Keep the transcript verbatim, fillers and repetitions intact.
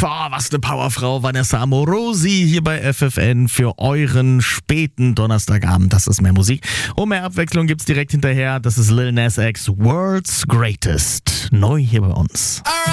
Boah, was eine Powerfrau, Vanessa Amorosi hier bei F F N für euren späten Donnerstagabend. Das ist mehr Musik. Und mehr Abwechslung gibt's direkt hinterher. Das ist Lil Nas X, World's Greatest. Neu hier bei uns.